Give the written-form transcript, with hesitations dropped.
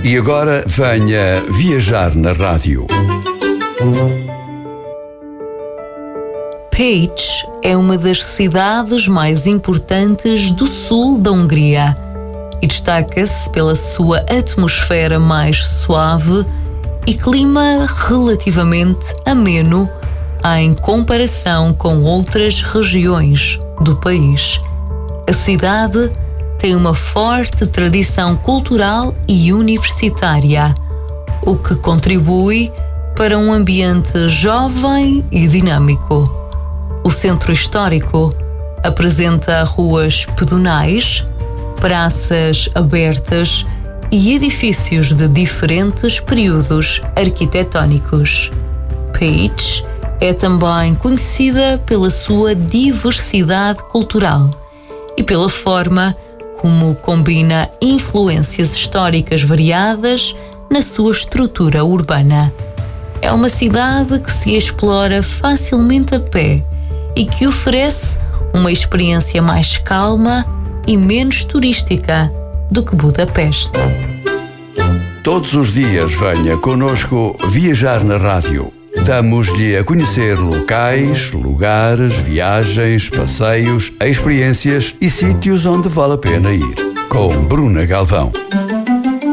E agora venha viajar na rádio. Pécs é uma das cidades mais importantes do sul da Hungria e destaca-se pela sua atmosfera mais suave e clima relativamente ameno em comparação com outras regiões do país. A cidade tem uma forte tradição cultural e universitária, o que contribui para um ambiente jovem e dinâmico. O centro histórico apresenta ruas pedonais, praças abertas e edifícios de diferentes períodos arquitetónicos. Pécs é também conhecida pela sua diversidade cultural e pela forma como combina influências históricas variadas na sua estrutura urbana. É uma cidade que se explora facilmente a pé e que oferece uma experiência mais calma e menos turística do que Budapeste. Todos os dias venha connosco viajar na rádio. Damos-lhe a conhecer locais, lugares, viagens, passeios, experiências e sítios onde vale a pena ir. Com Bruna Galvão.